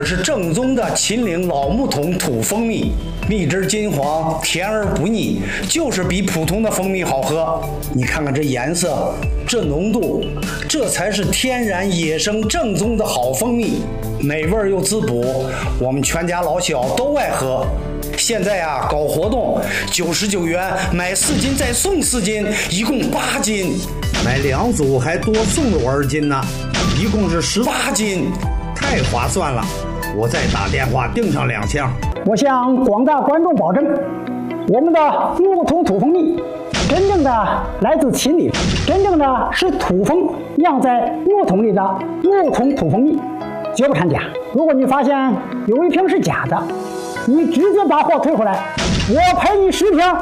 是正宗的秦岭老木桶土蜂蜜，蜜汁金黄，甜而不腻，就是比普通的蜂蜜好喝。你看看这颜色，这浓度，这才是天然野生正宗的好蜂蜜，美味又滋补，我们全家老小都爱喝。现在啊，搞活动，99元买4斤再送4斤，一共8斤，买2组还多送了2斤呢，一共是18斤，太划算了。我再打电话订上2箱。 我向广大观众保证，我们的木桶土蜂蜜真正的来自秦岭，真正的是土蜂酿在木桶里的木桶土蜂蜜，绝不掺假。如果你发现有一瓶是假的，你直接把货退回来，我赔你10瓶。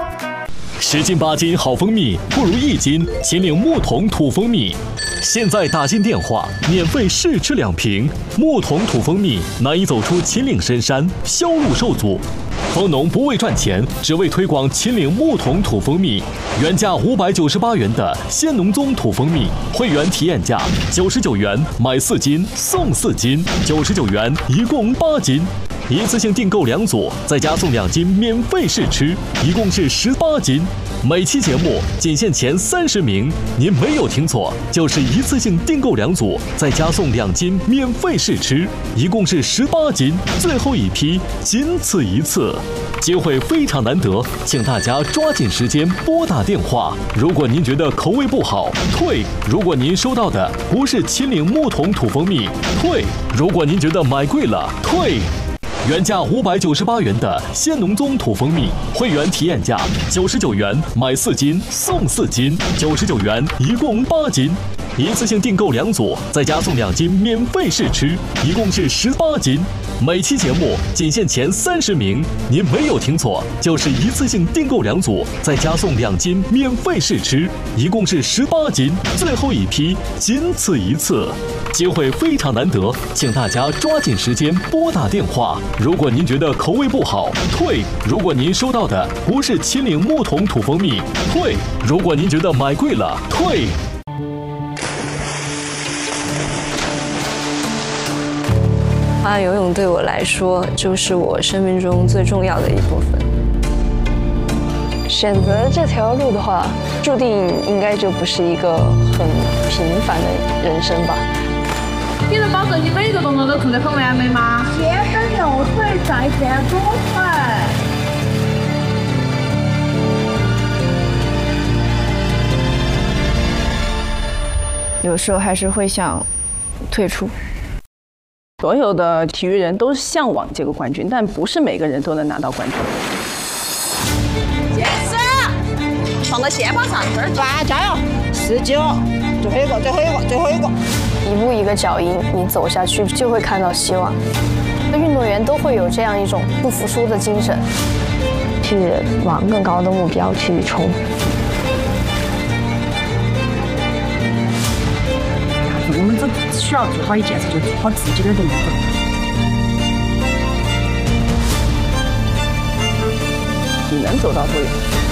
10斤8斤好蜂蜜不如1斤秦岭木桶土蜂蜜。现在打进电话，免费试吃2瓶木桶土蜂蜜，难以走出秦岭深山，销路受阻。蜂农不为赚钱，只为推广秦岭木桶土蜂蜜。原价598元的鲜农宗土蜂蜜，会员体验价99元买4斤送4斤，99元一共8斤。一次性订购2组，再加送2斤免费试吃，一共是18斤。每期节目仅限前30名，您没有听错，就是一次性订购2组，再加送2斤免费试吃，一共是18斤。最后一批，仅此一次，机会非常难得，请大家抓紧时间拨打电话。如果您觉得口味不好，退；如果您收到的不是秦岭木桶土蜂蜜，退；如果您觉得买贵了，退。原价598元的鲜农宗土蜂蜜，会员体验价99元买4斤送4斤，99元一共8斤。一次性订购2组，再加送2斤免费试吃，一共是18斤。每期节目仅限前30名，您没有听错，就是一次性订购2组，再加送2斤免费试吃，一共是18斤。最后一批，仅此一次，机会非常难得，请大家抓紧时间拨打电话。如果您觉得口味不好，退；如果您收到的不是秦岭木桶土蜂蜜，退；如果您觉得买贵了，退。 游泳对我来说就是我生命中最重要的一部分。选择这条路的话，注定应该就不是一个很平凡的人生吧。 你能保证你每一个动作都做得很完美吗？ 前蹬右腿，再旋左腿。 有时候还是会想退出。 所有的体育人都向往这个冠军，但不是每个人都能拿到冠军。 坚持，放到线跑上，这儿抓，加油！19，最后一个，最后一个，最后一个。 一步一个脚印，你走下去就会看到希望。运动员都会有这样一种不服输的精神，去往更高的目标去冲。 我们只需要做好一件事，就做好自己的动作。 你能走到多远？